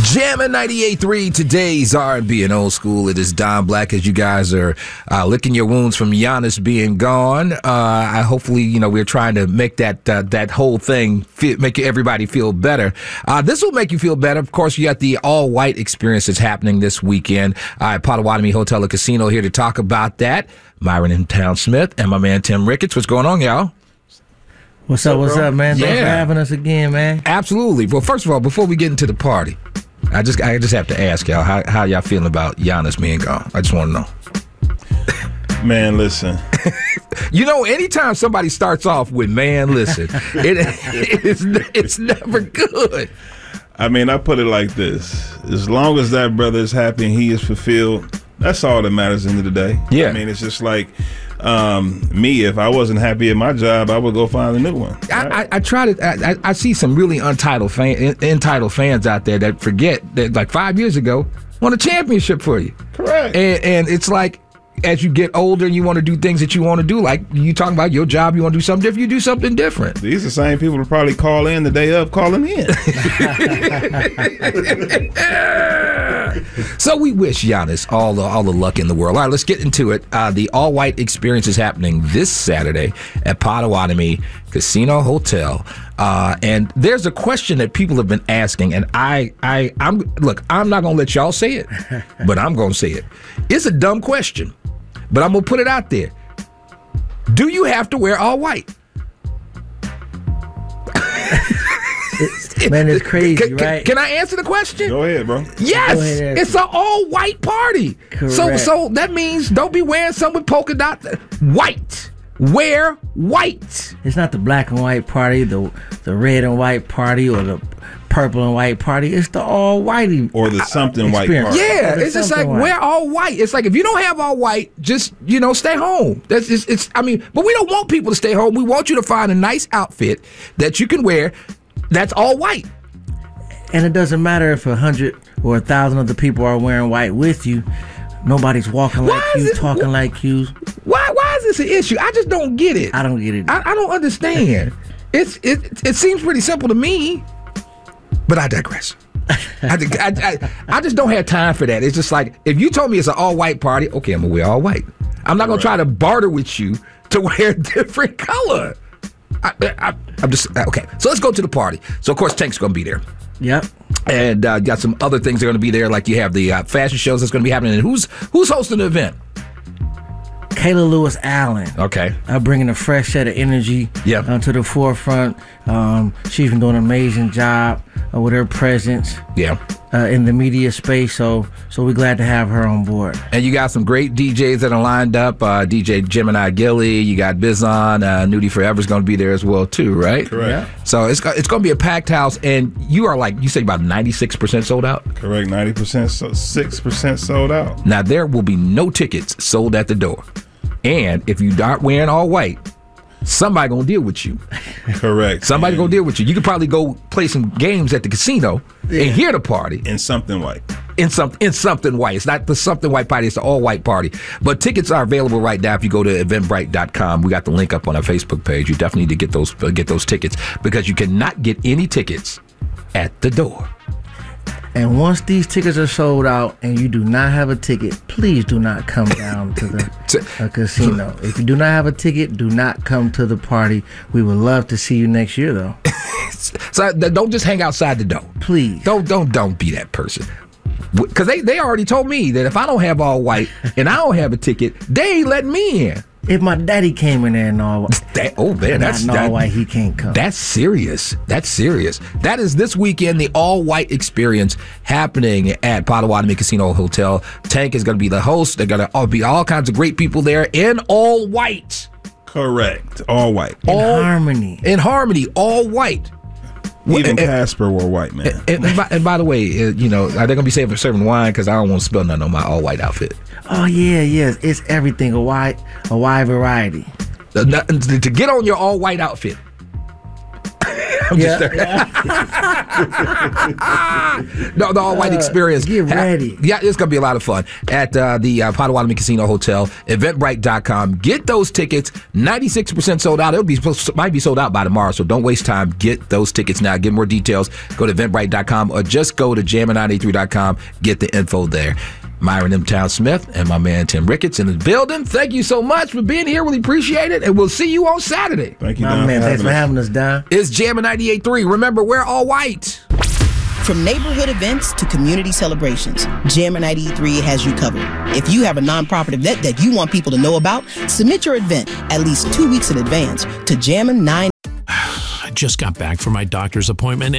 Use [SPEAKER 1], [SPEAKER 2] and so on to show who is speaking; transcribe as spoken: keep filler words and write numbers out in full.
[SPEAKER 1] Jammin' ninety-eight point three, today's R and B and old school. It is Don Black as you guys are uh, licking your wounds from Giannis being gone. Uh, I hopefully, you know, we're trying to make that uh, that whole thing feel, make everybody feel better. Uh, this will make you feel better. Of course, you got the all-white experience that's happening this weekend uh, at Potawatomi Hotel and Casino. Here to talk about that, Myron M. Town Smith and my man Tim Ricketts. What's going on, y'all?
[SPEAKER 2] What's up, what's up, man?
[SPEAKER 1] Yeah.
[SPEAKER 2] Thanks for having us again, man.
[SPEAKER 1] Absolutely. Well, first of all, before we get into the party, I just I just have to ask y'all, how, how y'all feeling about Giannis being gone? I just want to know.
[SPEAKER 3] Man, listen.
[SPEAKER 1] You know, anytime somebody starts off with "man, listen," it, it is it's never good.
[SPEAKER 3] I mean, I put it like this: as long as that brother is happy and he is fulfilled, that's all that matters at the end of the day.
[SPEAKER 1] Yeah.
[SPEAKER 3] I mean, it's just like um, me. If I wasn't happy at my job, I would go find a new one.
[SPEAKER 1] I, I, I try to. I, I see some really untitled fan, entitled fans out there that forget that, like five years ago, won a championship for you.
[SPEAKER 3] Correct.
[SPEAKER 1] And, and it's like, as you get older and you want to do things that you want to do, like you talking about your job, you want to do something different, you do something different.
[SPEAKER 3] These are the same people that probably call in the day of calling in.
[SPEAKER 1] So we wish Giannis all the all the luck in the world. All right, let's get into it. Uh, the all-white experience is happening this Saturday at Potawatomi Casino Hotel. Uh, and there's a question that people have been asking, and I, I, I'm look, I'm not gonna let y'all say it, but I'm gonna say it. It's a dumb question, but I'm gonna put it out there. Do you have to wear all white?
[SPEAKER 2] Man, it's crazy,
[SPEAKER 1] can, can,
[SPEAKER 2] right?
[SPEAKER 1] Can I answer the question?
[SPEAKER 3] Go ahead, bro.
[SPEAKER 1] Yes,
[SPEAKER 2] Go ahead,
[SPEAKER 1] it's an all-white party.
[SPEAKER 2] Correct.
[SPEAKER 1] So, so that means don't be wearing something with polka dots. White. Wear white.
[SPEAKER 2] It's not the black and white party, the the red and white party, or the purple and white party. It's the all whitey
[SPEAKER 3] Or the something white
[SPEAKER 2] experience.
[SPEAKER 3] part.
[SPEAKER 1] Yeah,
[SPEAKER 2] Or the
[SPEAKER 1] it's just like
[SPEAKER 2] something white.
[SPEAKER 1] wear all white. It's like if you don't have all white, just you know, stay home. That's it's, it's. I mean, but we don't want people to stay home. We want you to find a nice outfit that you can wear. That's all white.
[SPEAKER 2] And it doesn't matter if a hundred or a thousand other people are wearing white with you. Nobody's walking
[SPEAKER 1] Why
[SPEAKER 2] like
[SPEAKER 1] is
[SPEAKER 2] you,
[SPEAKER 1] it-
[SPEAKER 2] talking like you.
[SPEAKER 1] Why? Why is this an issue? I just don't get it.
[SPEAKER 2] I don't get it.
[SPEAKER 1] I, I don't understand. It's it. It seems pretty simple to me, but I digress. I, I, I, I just don't have time for that. It's just like if you told me it's an all-white party, okay, I'm gonna wear all white. I'm not gonna
[SPEAKER 3] Right.
[SPEAKER 1] try to barter with you to wear a different color. I, I, I'm just okay. So let's go to the party. So of course Tank's gonna be there.
[SPEAKER 2] Yep.
[SPEAKER 1] And uh, got some other things that are going to be there, like you have the uh, fashion shows that's going to be happening. And who's who's hosting the event?
[SPEAKER 2] Kayla Lewis Allen.
[SPEAKER 1] Okay.
[SPEAKER 2] Uh, bringing a fresh set of energy
[SPEAKER 1] Yep.
[SPEAKER 2] uh, to the forefront. Um, she's been doing an amazing job uh, with her presence
[SPEAKER 1] Yeah.
[SPEAKER 2] uh, in the media space. So, so we're glad to have her on board.
[SPEAKER 1] And you got some great D Js that are lined up. Uh, D J Gemini Gilly, you got Bizon, uh, Nudie Forever's going to be there as well too, right?
[SPEAKER 3] Correct.
[SPEAKER 1] So it's go- it's going to be a packed house, and you are like you say about ninety-six percent sold out.
[SPEAKER 3] Correct. ninety percent, so six percent sold out.
[SPEAKER 1] Now there will be no tickets sold at the door, and if you aren't wearing all white, somebody gonna deal with you.
[SPEAKER 3] Correct.
[SPEAKER 1] Somebody
[SPEAKER 3] And-
[SPEAKER 1] gonna deal with you. You could probably go play some games at the casino and hear the party.
[SPEAKER 3] in something white.
[SPEAKER 1] In some in something white. It's not the something white party, it's the all white party. But tickets are available right now if you go to eventbrite dot com. We got the link up on our Facebook page. You definitely need to get those uh, get those tickets because you cannot get any tickets at the door.
[SPEAKER 2] And once these tickets are sold out and you do not have a ticket, please do not come down to the uh, casino. If you do not have a ticket, do not come to the party. We would love to see you next year, though.
[SPEAKER 1] So th- don't just hang outside the door.
[SPEAKER 2] Please.
[SPEAKER 1] Don't don't don't be that person. Because they, they already told me that if I don't have all white and I don't have a ticket, they ain't letting me in.
[SPEAKER 2] If my daddy came in there and all
[SPEAKER 1] That, oh man, that's
[SPEAKER 2] not
[SPEAKER 1] that,
[SPEAKER 2] all white, he can't come.
[SPEAKER 1] That's serious. That's serious. That is this weekend, the all-white experience happening at Potawatomi Casino Hotel. Tank is going to be the host. They're going to be all kinds of great people there in all white.
[SPEAKER 3] Correct. All white.
[SPEAKER 2] in
[SPEAKER 1] all-
[SPEAKER 2] harmony.
[SPEAKER 1] In harmony, all white.
[SPEAKER 3] Even
[SPEAKER 1] and-
[SPEAKER 3] Casper wore white, man.
[SPEAKER 1] And, and, by, and by the way, uh, you know, are they going to be saving serving wine? Because I don't want to spill nothing on my all-white outfit.
[SPEAKER 2] Oh yeah, yes, it's everything a wide, a wide variety.
[SPEAKER 1] Uh, not- To get on your all-white outfit. I'm
[SPEAKER 2] Yeah,
[SPEAKER 1] just no, the all-white
[SPEAKER 2] Uh,
[SPEAKER 1] experience.
[SPEAKER 2] get ready.
[SPEAKER 1] Yeah, it's going to be a lot of fun at uh, the uh, Potawatomi Casino Hotel, eventbrite dot com. Get those tickets. ninety-six percent sold out. It'll be might be sold out by tomorrow, so don't waste time. Get those tickets now. Get more details. Go to eventbrite dot com or just go to jammin nine eighty-three dot com. Get the info there. Myron M. Town Smith and my man Tim Ricketts in the building. Thank you so much for being here. Really appreciate it. And we'll see you on Saturday.
[SPEAKER 3] Thank you,
[SPEAKER 2] My
[SPEAKER 3] Don,
[SPEAKER 2] man,
[SPEAKER 3] for
[SPEAKER 2] thanks for
[SPEAKER 3] having
[SPEAKER 2] having us,
[SPEAKER 3] us.
[SPEAKER 2] Don.
[SPEAKER 1] It's Jammin ninety-eight point three. Remember, we're all white.
[SPEAKER 4] From neighborhood events to community celebrations, Jammin ninety-eight point three has you covered. If you have a nonprofit event that you want people to know about, submit your event at least two weeks in advance to Jammin nine.
[SPEAKER 5] I just got back from my doctor's appointment.